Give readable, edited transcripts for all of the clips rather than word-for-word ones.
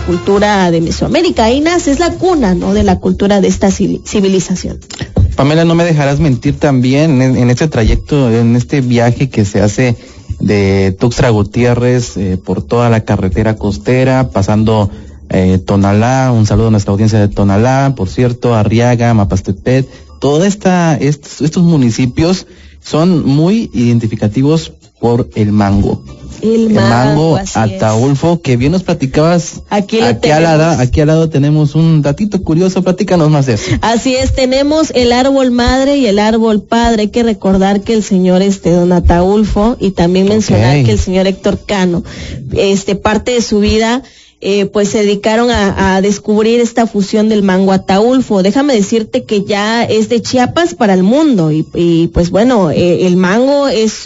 cultura de Mesoamérica. Ahí nace, es la cuna, ¿no?, de la cultura de esta civilización. Pamela, no me dejarás mentir también en este trayecto, en este viaje que se hace de Tuxtla Gutiérrez por toda la carretera costera, pasando Tonalá, un saludo a nuestra audiencia de Tonalá, por cierto, Arriaga, Mapastepet, estos municipios son muy identificativos por el mango. El mango Ataulfo, que bien nos platicabas. Aquí al lado tenemos un datito curioso, platícanos más de eso. Así es, tenemos el árbol madre y el árbol padre. Hay que recordar que el señor don Ataulfo, y también mencionar que el señor Héctor Cano, parte de su vida pues se dedicaron a descubrir esta fusión del mango Ataulfo. Déjame decirte que ya es de Chiapas para el mundo, y pues bueno, el mango es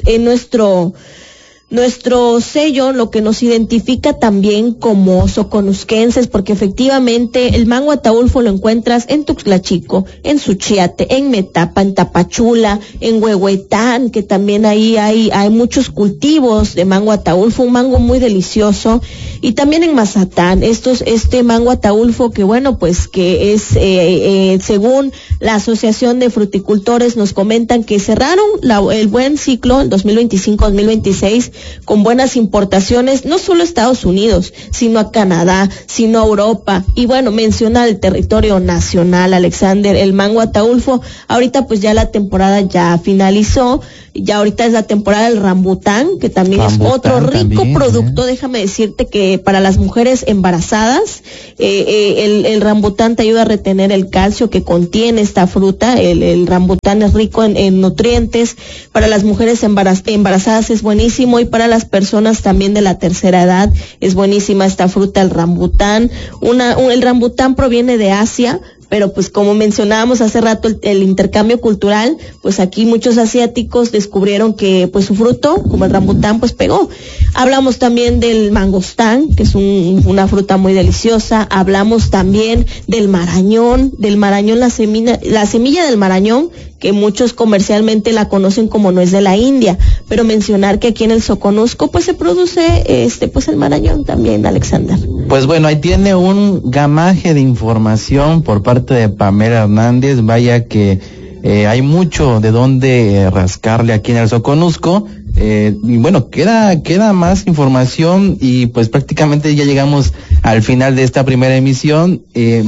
nuestro sello, lo que nos identifica también como soconusquenses, porque efectivamente el mango Ataulfo lo encuentras en Tuxtla Chico, en Suchiate, en Metapa, en Tapachula, en Huehuetán, que también ahí hay muchos cultivos de mango Ataulfo, un mango muy delicioso, y también en Mazatán, este mango Ataulfo que bueno, pues que es, según la Asociación de Fruticultores nos comentan que cerraron el buen ciclo, el 2025-2026, con buenas importaciones, no solo a Estados Unidos, sino a Canadá, sino a Europa, y bueno, menciona el territorio nacional, Alexander, el mango Ataulfo. Ahorita pues ya la temporada ya finalizó, ya ahorita es la temporada del rambután, que también es otro rico producto. Déjame decirte que para las mujeres embarazadas, el rambután te ayuda a retener el calcio que contiene esta fruta. El rambután es rico en nutrientes. Para las mujeres embarazadas es buenísimo, y para las personas también de la tercera edad es buenísima esta fruta, el rambután. El rambután proviene de Asia, pero pues como mencionábamos hace rato, el intercambio cultural, pues aquí muchos asiáticos descubrieron que pues su fruto, como el rambután, pues pegó. Hablamos también del mangostán, que es una fruta muy deliciosa. Hablamos también del marañón, la semilla del marañón, que muchos comercialmente la conocen como nuez de la India, pero mencionar que aquí en el Soconusco pues se produce pues el marañón también, Alexander. Pues bueno, ahí tiene un gamaje de información por parte de Pamela Hernández. Vaya que hay mucho de dónde rascarle aquí en el Soconusco. Y bueno, queda más información, y pues prácticamente ya llegamos al final de esta primera emisión.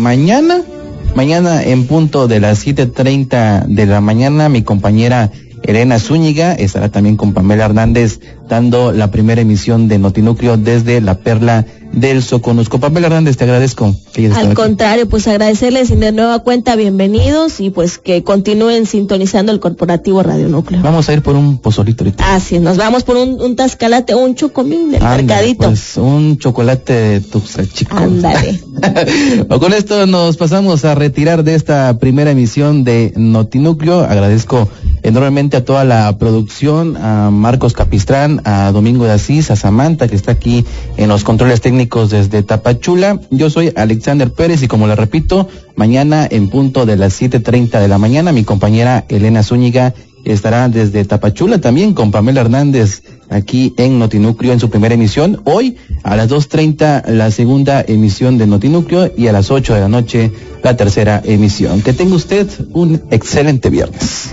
Mañana en punto de las 7:30 de la mañana, mi compañera Elena Zúñiga estará también con Pamela Hernández dando la primera emisión de Notinúcleo desde la Perla del Soconusco. Pamela Hernández, te agradezco. Al contrario, pues agradecerles, y de nueva cuenta bienvenidos, y pues que continúen sintonizando el Corporativo Radio Núcleo. Vamos a ir por un pozolito ahorita. Así, nos vamos por un tascalate o un chocomín del mercadito. Pues un chocolate de Tuxtla Chico. Ándale. Con esto nos pasamos a retirar de esta primera emisión de Notinúcleo. Agradezco enormemente a toda la producción, a Marcos Capistrán, a Domingo de Asís, a Samantha, que está aquí en los controles técnicos desde Tapachula. Yo soy Alexander Pérez, y como le repito, mañana en punto de las 7:30 de la mañana, mi compañera Elena Zúñiga estará desde Tapachula también con Pamela Hernández aquí en Notinúcleo en su primera emisión. Hoy a las 2:30 la segunda emisión de Notinúcleo, y a las 8 de la noche la tercera emisión. Que tenga usted un excelente viernes.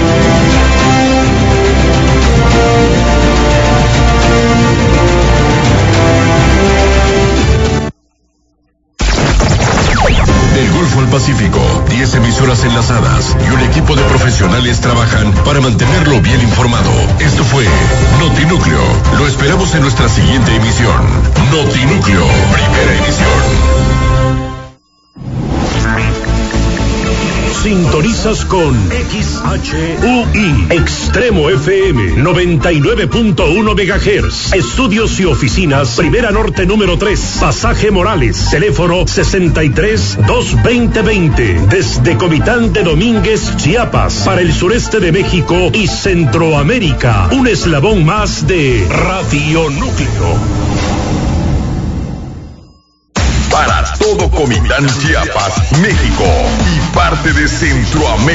Del Golfo al Pacífico, 10 emisoras enlazadas y un equipo de profesionales trabajan para mantenerlo bien informado. Esto fue Notinúcleo. Lo esperamos en nuestra siguiente emisión. Notinúcleo, primera emisión. Sintonizas con XHUI, Extremo FM, 99.1 MHz. Estudios y oficinas, Primera Norte número 3, Pasaje Morales, teléfono 63-220-20, desde Comitán de Domínguez, Chiapas, para el sureste de México y Centroamérica. Un eslabón más de Radio Núcleo. Para todo Comitán, Chiapas, México y parte de Centroamérica.